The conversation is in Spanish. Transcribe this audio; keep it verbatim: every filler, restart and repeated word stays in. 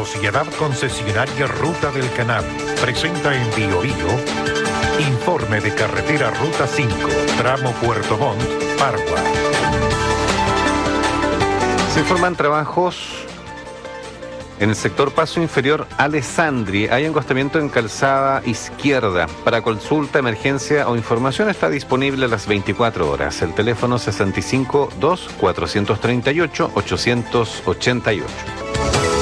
Sociedad Concesionaria Ruta del Canal presenta en Bio Bio informe de carretera Ruta cinco, tramo Puerto Montt, Pargua. Se informan trabajos en el sector Paso Inferior Alessandri. Hay encostamiento en calzada izquierda. Para consulta, emergencia o información está disponible a las veinticuatro horas. El teléfono sesenta y cinco, dos, cuatrocientos treinta y ocho, ochocientos ochenta y ocho.